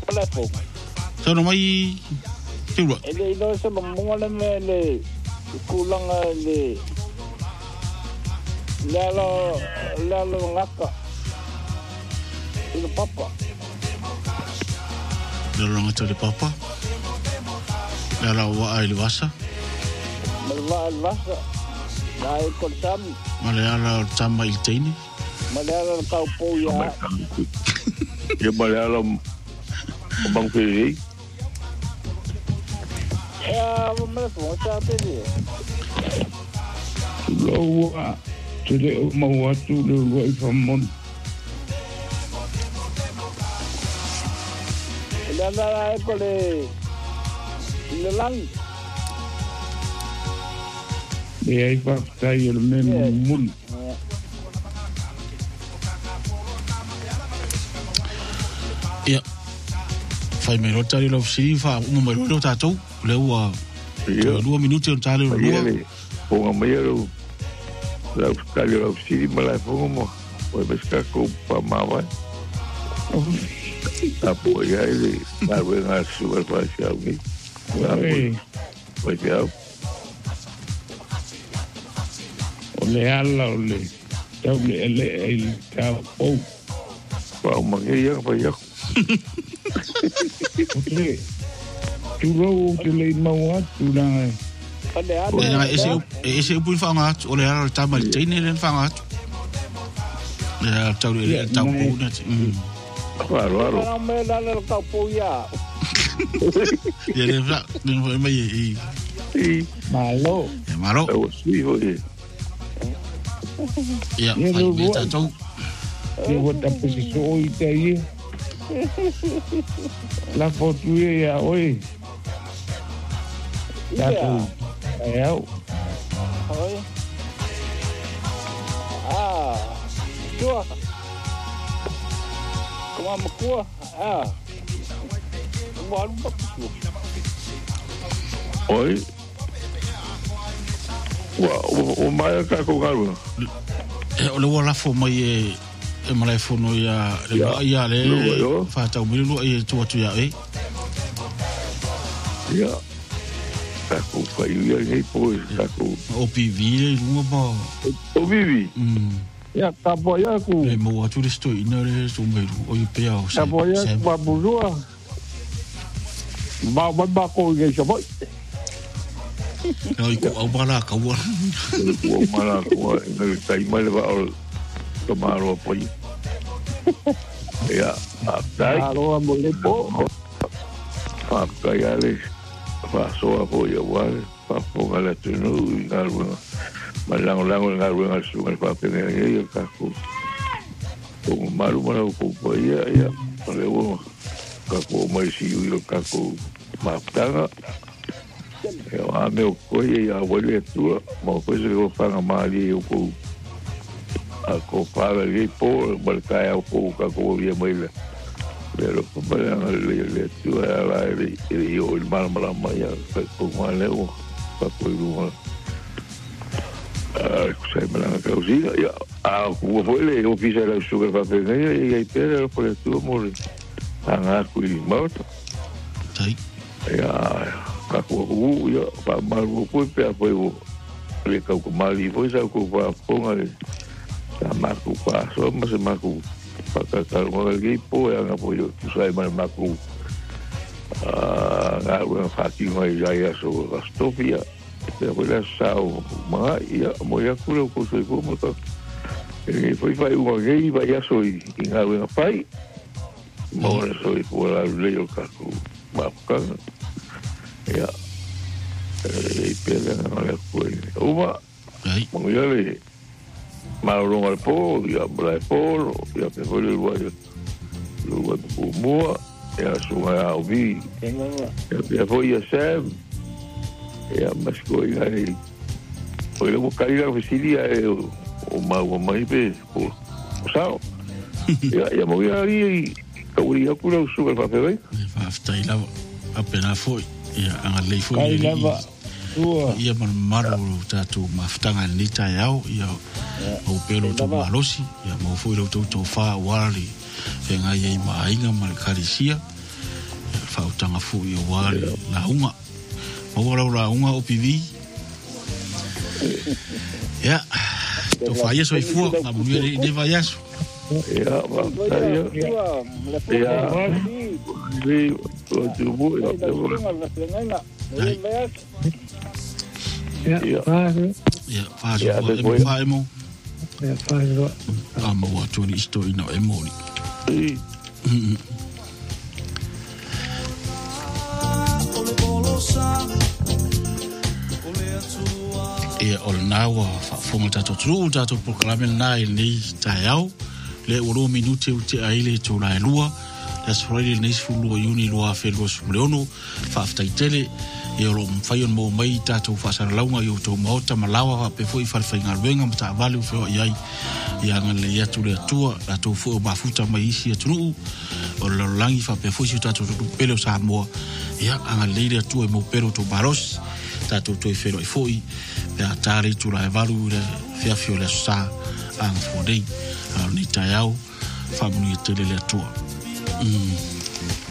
telefon. Sono mai tiwa. Ele ino sa mongala me le kulang le lalo ngaka. Ino papa. Lalo ngata le papa. Lalo wa ai wasa. Malvasa. Dai konsam. Malala tama il tini. Malala kau po ya. Ya malala bang pili. Ya, mana tu macam apa dia? Lawa, jadi mau waktu dulu ifamon. Dan ada apa le? Lelang. Dia ifam saya lemun. Ya. Fai me rotari lo sifa, uma me rota tau. Lewa. 2 minuti on tale lo. Ponga maiero. La kali lo si mala pongo. Poi pesca ko pa mawa. Apo ya ile na venga super facial ni. Poi ya. Ole alla ole. Tau le ele ka o. Pa mangia pa ya. Oke. Turo ke le mau atu na. Ada. Ese pun fanga oleh ala tamal tini len fanga. Ya tau le tau puna. Claro. Orang melala kau po ya. Ya le fa, nen mai Malo. Malo. Sí, oye. Ya, ai ta tau. Dia buat apa sih so itu aja. La foto ya, oi. Iya. Ayo. Oi. Tua. Kuma makua. Buat bagus. Oi. Wah, o mai ka ko garu. Ole wala fo mai e malai fono ya le fa tau milu e tu ya Ya. Aku fai ya nei po aku. OPV lu ba. OPV. Ya taboya ku. Le mo atu le sto ina le so meru o pe ya o. Taboya ba buzua. Ba ko ge so. Ai ko au bala ka wa. Ko mala ko ngai tai mai ba o tomaro poi. Ya, dai. Alo boleh po. Kaya le paso apoyo wal papo gala tunu ngalwa malang ngalwa ngalsu ngal papene ya kaku ko malu mana ko ya lewo kaku mai si yo kaku maptanga ya ame ko ya wale tu mo ko se ko fanga mali ko ako para le po balkaya ko kaku ya mai pero para le tu era yo el mal maya con maleo para poder sai me la causa ya como fue le oficial el super papel y pero por tu amor anga kui moto sai ya kako ya pa mal ko pe apoio le ka ko mali foi sa ko pa ponga le sa marco pa so mas marco para calmar el equipo y apoyo tú sabes más macro alguna fátima y ya eso la stofia te voy a sao más y voy a curar con su como todo fue un gay vaya soy en alguna país no soy por la ley o caso más ya y pierden a la escuela como yo le Marlon al polo, ya Bray Polo, ya que fue el guayo. Luego Pumua, ya suma Albi. Ya fue ya Sam. Ya más coisa ahí. Hoy le buscar la oficina o más pe, o sao. Ya me voy a ir y cauría cura super papel. Va stai la appena foi. Ya angalei foi. Ia maru tatu maftanga nita yao ia o pelo to malosi ia mo foi lo to fa wali fenga ia mainga mal karisia whautanga fu i o wale la unga. Mawara la unga o pivi. Ia, to whaia so i fua, a muia ni vai aso. Ia, ia, o tubu, ia, ia, whaemo. Ia, whaemo. A maua tuani isto ina o emori. Ia o le naua whaafonga tato tru, tato proklame nai nei tai au. Le uro minute u te aile tō lai lua. Le asfraile nei sifulua iuni lua whelua sumleono. Whaaftai tele. E o lo mwhaion mō mai tato whaasara launga i o tō maota malawa pe fo i whalwhainga ruenga ma ta vale u whio iai. I anga le iatu le atua. La tō fo o mafuta mai isi atunu. O le larangi wha pe fo i tato tutu pele o Samoa. Ia anga leire atua i mō pero tō baros. Tato toi whero i foi. Pe a tāre tu la e valu le whiawhio le sa anga fōdei. Ni tai au, whamuni e tele le atua.